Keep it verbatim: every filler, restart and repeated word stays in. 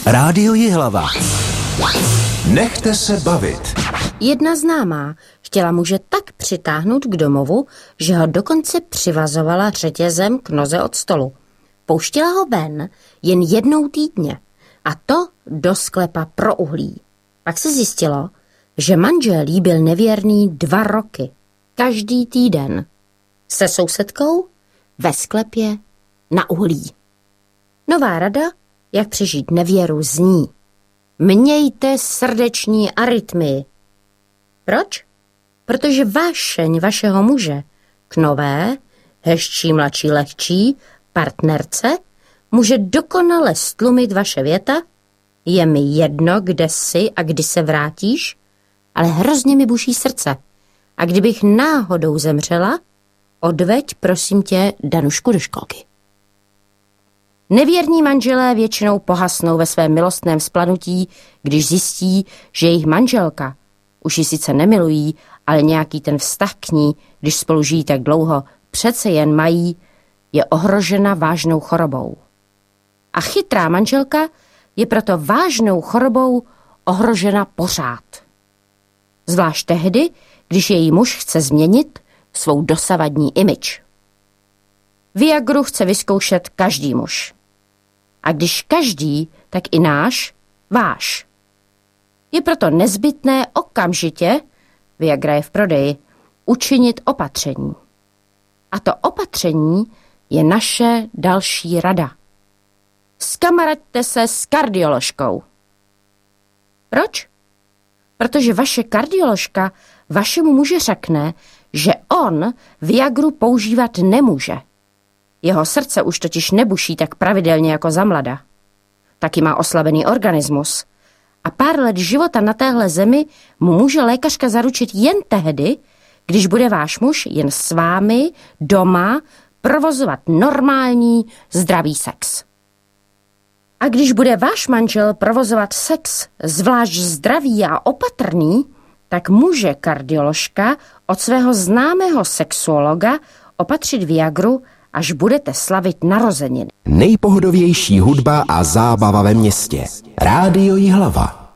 Rádio Jihlava. Nechte se bavit. Jedna známá chtěla muže tak přitáhnout k domovu, že ho dokonce přivazovala řetězem k noze od stolu. Pouštěla ho ven jen jednou týdně, a to do sklepa pro uhlí. Pak se zjistilo, že manžel jí byl nevěrný dva roky, každý týden. Se sousedkou ve sklepě na uhlí. Nová rada, jak přežít nevěru, zní: mějte srdeční arytmii. Proč? Protože vášeň vašeho muže k nové, hezčí, mladší, lehčí partnerce může dokonale stlumit vaše věta: je mi jedno, kde jsi a kdy se vrátíš, ale hrozně mi buší srdce. A kdybych náhodou zemřela, odveď, prosím tě, Danušku do školky. Nevěrní manželé většinou pohasnou ve svém milostném vzplanutí, když zjistí, že jejich manželka, už ji sice nemilují, ale nějaký ten vztah k ní, když spolu žijí tak dlouho, přece jen mají, je ohrožena vážnou chorobou. A chytrá manželka je proto vážnou chorobou ohrožena pořád. Zvlášť tehdy, když její muž chce změnit svou dosavadní image. Viagru chce vyzkoušet každý muž. A když každý, tak i náš, váš. Je proto nezbytné okamžitě, Viagra je v prodeji, učinit opatření. A to opatření je naše další rada. Skamaraďte se s kardioložkou. Proč? Protože vaše kardioložka vašemu muži řekne, že on Viagru používat nemůže. Jeho srdce už totiž nebuší tak pravidelně jako za mlada. Taky má oslabený organismus. A pár let života na téhle zemi mu může lékařka zaručit jen tehdy, když bude váš muž jen s vámi doma provozovat normální, zdravý sex. A když bude váš manžel provozovat sex zvlášť zdravý a opatrný, tak může kardioložka od svého známého sexuologa opatřit Viagru, až budete slavit narozeniny. Nejpohodovější hudba a zábava ve městě. Rádio Jihlava.